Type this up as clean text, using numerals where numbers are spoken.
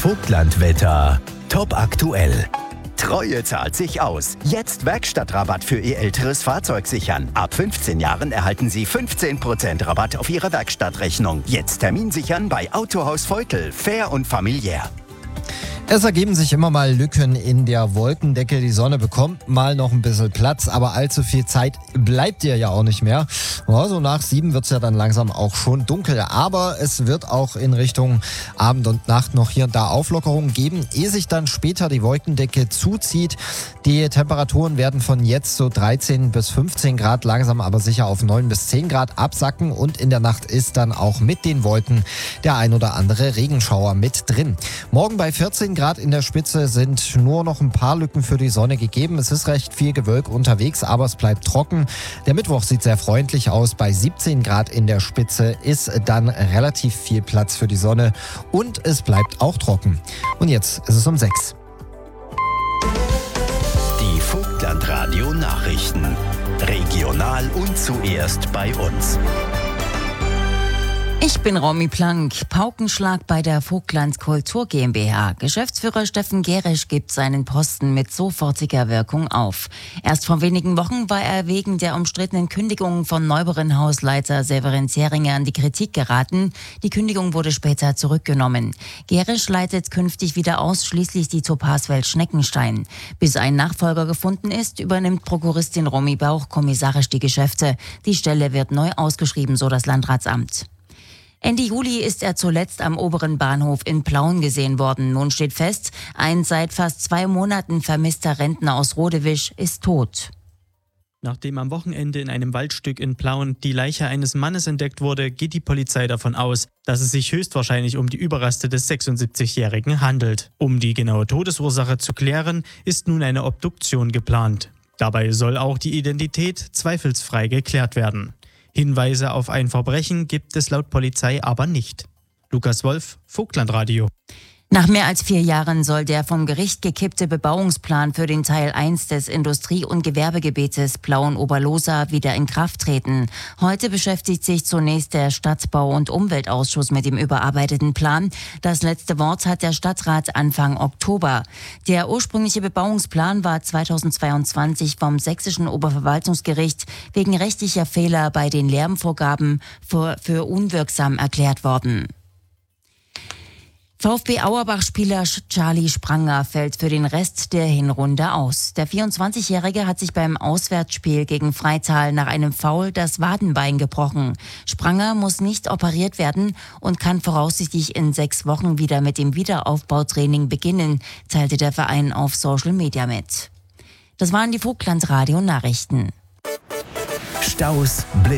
Vogtlandwetter. Top aktuell. Treue zahlt sich aus. Jetzt Werkstattrabatt für Ihr älteres Fahrzeug sichern. Ab 15 Jahren erhalten Sie 15% Rabatt auf Ihre Werkstattrechnung. Jetzt Termin sichern bei Autohaus Veutel. Fair und familiär. Es ergeben sich immer mal Lücken in der Wolkendecke. Die Sonne bekommt mal noch ein bisschen Platz, aber allzu viel Zeit bleibt ihr ja auch nicht mehr. So nach 7 wird es ja dann langsam auch schon dunkel. Aber es wird auch in Richtung Abend und Nacht noch hier und da Auflockerungen geben, ehe sich dann später die Wolkendecke zuzieht. Die Temperaturen werden von jetzt so 13 bis 15 Grad langsam aber sicher auf 9 bis 10 Grad absacken. Und in der Nacht ist dann auch mit den Wolken der ein oder andere Regenschauer mit drin. Morgen bei 14 Grad in der Spitze sind nur noch ein paar Lücken für die Sonne gegeben. Es ist recht viel Gewölk unterwegs, aber es bleibt trocken. Der Mittwoch sieht sehr freundlich aus. Bei 17 Grad in der Spitze ist dann relativ viel Platz für die Sonne und es bleibt auch trocken. Und jetzt ist es um 6. Die Vogtlandradio Nachrichten. Regional und zuerst bei uns. Ich bin Romy Plank. Paukenschlag bei der Vogtland Kultur GmbH. Geschäftsführer Steffen Gerisch gibt seinen Posten mit sofortiger Wirkung auf. Erst vor wenigen Wochen war er wegen der umstrittenen Kündigung von Neuberen-Hausleiter Severin Zeringer an die Kritik geraten. Die Kündigung wurde später zurückgenommen. Gerisch leitet künftig wieder ausschließlich die Topazwelt Schneckenstein. Bis ein Nachfolger gefunden ist, übernimmt Prokuristin Romy Bauch kommissarisch die Geschäfte. Die Stelle wird neu ausgeschrieben, so das Landratsamt. Ende Juli ist er zuletzt am oberen Bahnhof in Plauen gesehen worden. Nun steht fest, ein seit fast 2 Monaten vermisster Rentner aus Rodewisch ist tot. Nachdem am Wochenende in einem Waldstück in Plauen die Leiche eines Mannes entdeckt wurde, geht die Polizei davon aus, dass es sich höchstwahrscheinlich um die Überreste des 76-Jährigen handelt. Um die genaue Todesursache zu klären, ist nun eine Obduktion geplant. Dabei soll auch die Identität zweifelsfrei geklärt werden. Hinweise auf ein Verbrechen gibt es laut Polizei aber nicht. Lukas Wolf, Vogtlandradio. Nach mehr als 4 Jahren soll der vom Gericht gekippte Bebauungsplan für den Teil 1 des Industrie- und Gewerbegebietes Plauen-Oberlosa wieder in Kraft treten. Heute beschäftigt sich zunächst der Stadtbau- und Umweltausschuss mit dem überarbeiteten Plan. Das letzte Wort hat der Stadtrat Anfang Oktober. Der ursprüngliche Bebauungsplan war 2022 vom Sächsischen Oberverwaltungsgericht wegen rechtlicher Fehler bei den Lärmvorgaben für unwirksam erklärt worden. VfB Auerbach-Spieler Charlie Spranger fällt für den Rest der Hinrunde aus. Der 24-Jährige hat sich beim Auswärtsspiel gegen Freital nach einem Foul das Wadenbein gebrochen. Spranger muss nicht operiert werden und kann voraussichtlich in 6 Wochen wieder mit dem Wiederaufbautraining beginnen, teilte der Verein auf Social Media mit. Das waren die Vogtlandradio Nachrichten. Staus,